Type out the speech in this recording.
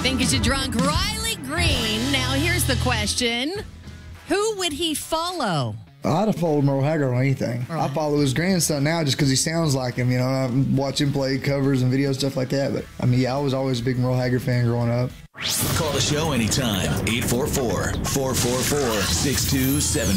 think is a drunk Riley Green. Now, here's the question. Who would he follow? I'd have followed Merle Haggard on anything. I follow his grandson now just because he sounds like him. You know, I watch him play covers and videos, stuff like that. But, I mean, yeah, I was always a big Merle Haggard fan growing up. Call the show anytime. 844-444-6274.